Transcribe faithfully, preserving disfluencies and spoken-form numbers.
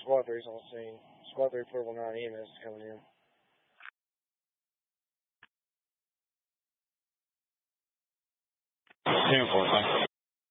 Squad three's on scene. Squad three four one nine E M S is coming in. ten four, thank you.